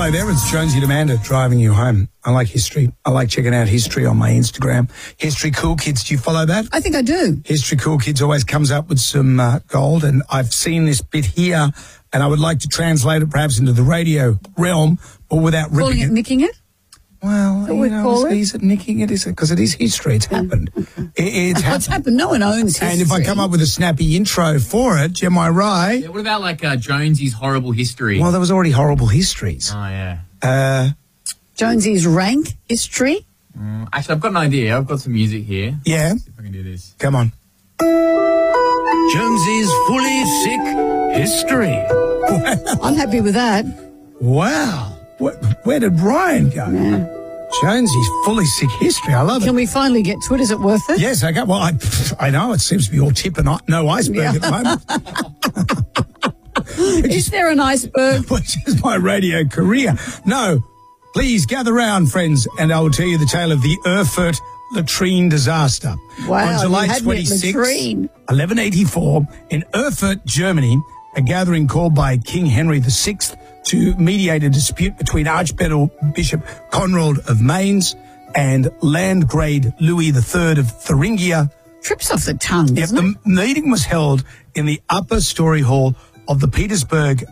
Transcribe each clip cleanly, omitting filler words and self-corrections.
Hello there, it's Jonesy and Amanda driving you home. I like history. I like checking out history on my Instagram. History Cool Kids, do you follow that? I think I do. History Cool Kids always comes up with some gold, and I've seen this bit here, and I would like to translate it perhaps into the radio realm, but without ripping it. Nicking it? Well, is it nicking it? Is it? Because it is history. It's happened. Okay. It's happened. What's happened? No one owns history. And if I come up with a snappy intro for it, am I right? Yeah, what about like Jonesy's Horrible History? Well, there was already horrible histories. Oh, yeah. Jonesy's Rank History? Actually, I've got an idea. I've got some music here. Yeah. See if I can do this. Come on. Jonesy's Fully Sick History. I'm happy with that. Wow. Where did Ryan go? Yeah. Jonesy's Fully Sick History. I love it. Can we finally get to it? Is it worth it? Yes, okay. Well, I know it seems to be all tip and no iceberg at the moment. Is there an iceberg? Which is my radio career. No. Please gather round, friends, and I will tell you the tale of the Erfurt latrine disaster. Wow, on July you had me at 26, latrine. 1184, in Erfurt, Germany, a gathering called by King Henry VI to mediate a dispute between Archbishop Conrad of Mainz and Landgrave Louis III of Thuringia. Trips off the tongue, doesn't it? The meeting was held in the upper story hall of the Petersburg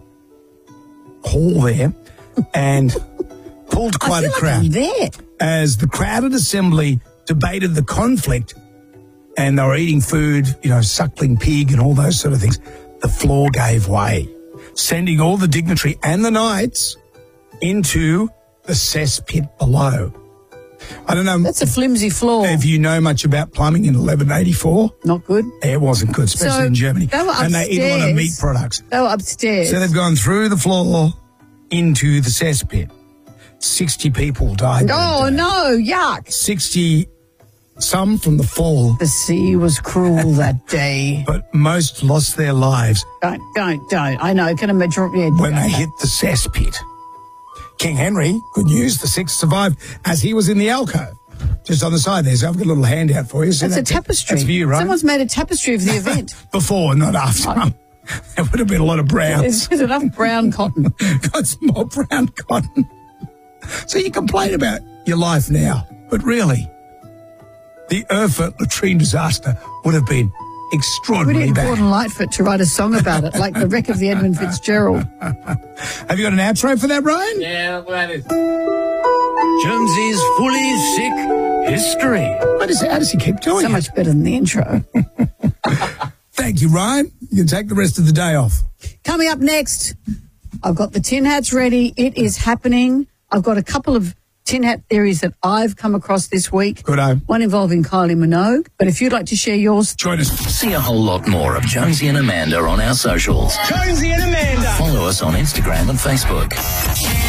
hall there, and pulled quite a crowd. I'm there. As the crowded assembly debated the conflict, and they were eating food, suckling pig and all those sort of things, the floor gave way, sending all the dignitary and the knights into the cesspit below. I don't know. That's a flimsy floor. If you know much about plumbing in 1184. Not good. It wasn't good, especially in Germany. They were upstairs. And they eat a lot of meat products. They were upstairs. So they've gone through the floor into the cesspit. 60 people died. Oh, no, yuck. 60, some from the fall. The sea was cruel that day. But most lost their lives. Don't. I know. Can imagine when they hit the cesspit. King Henry, good news, the sixth survived as he was in the alcove. Just on the side there. So I've got a little handout for you. That's a tapestry. That's for you, right? Someone's made a tapestry of the event. Before, not after. There would have been a lot of browns. There's enough brown cotton. Got some more brown cotton. So you complain about your life now, but really, the Erfurt latrine disaster would have been extraordinarily Really bad. Gordon Lightfoot to write a song about it, like the wreck of the Edmund Fitzgerald. Have you got an outro for that, Brian? Yeah, well, that is. Jonesy's Fully Sick History. How does he keep doing So it? much better than the intro. Thank you, Ryan. You can take the rest of the day off. Coming up next, I've got the tin hats ready. It is happening. I've got a couple of tin hat theories that I've come across this week. Good-o. One involving Kylie Minogue. But if you'd like to share yours, Join us. See a whole lot more of Jonesy and Amanda on our socials. Jonesy and Amanda. Follow us on Instagram and Facebook.